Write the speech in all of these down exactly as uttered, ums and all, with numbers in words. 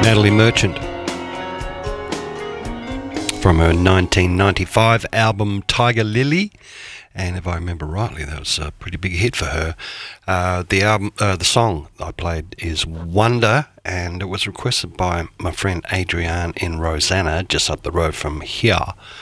Natalie Merchant from her nineteen ninety-five album Tiger Lily, and if I remember rightly, that was a pretty big hit for her. Uh, the album, uh, the song I played is Wonder, and it was requested by my friend Adrienne in Rosanna, just up the road from here.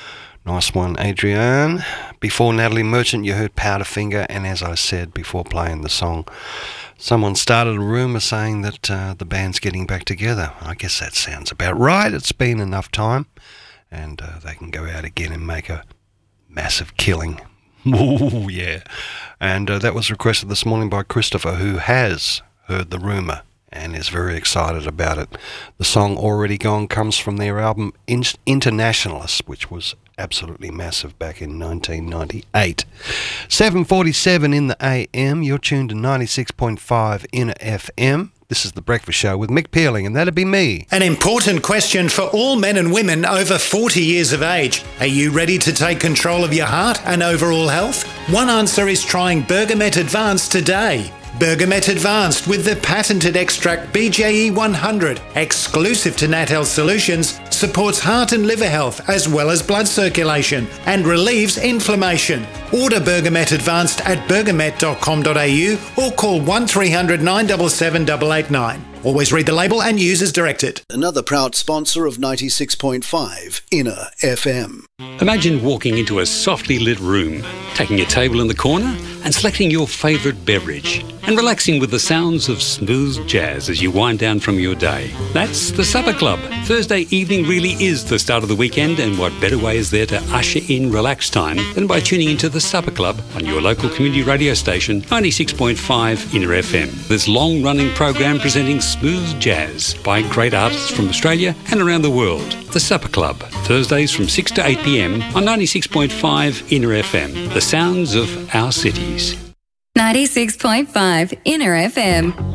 Nice one, Adrienne. Before Natalie Merchant, you heard Powderfinger, and as I said before playing the song, someone started a rumour saying that uh, the band's getting back together. I guess that sounds about right. It's been enough time, and uh, they can go out again and make a massive killing. Ooh, yeah. And uh, that was requested this morning by Christopher, who has heard the rumour and is very excited about it. The song Already Gone comes from their album In- Internationalist, which was absolutely massive back in nineteen ninety-eight. seven forty-seven in the A M, you're tuned to ninety-six point five Inner F M. This is The Breakfast Show with Mick Pearling, and that'd be me. An important question for all men and women over forty years of age. Are you ready to take control of your heart and overall health? One answer is trying Bergamet Advanced today. Bergamet Advanced with the patented extract B J E one hundred, exclusive to Nat Health Solutions, supports heart and liver health as well as blood circulation and relieves inflammation. Order Bergamet Advanced at bergamet dot com dot a u or call one three hundred nine seven seven eight eight nine. Always read the label and use as directed. Another proud sponsor of ninety-six point five Inner F M. Imagine walking into a softly lit room, taking a table in the corner and selecting your favourite beverage and relaxing with the sounds of smooth jazz as you wind down from your day. That's the Supper Club. Thursday evening really is the start of the weekend, and what better way is there to usher in relaxed time than by tuning into the Supper Club on your local community radio station, ninety-six point five Inner F M. This long-running program presenting smooth jazz by great artists from Australia and around the world. The Supper Club, Thursdays from six to eight p m on ninety-six point five Inner F M. The sounds of our cities. ninety-six point five Inner F M.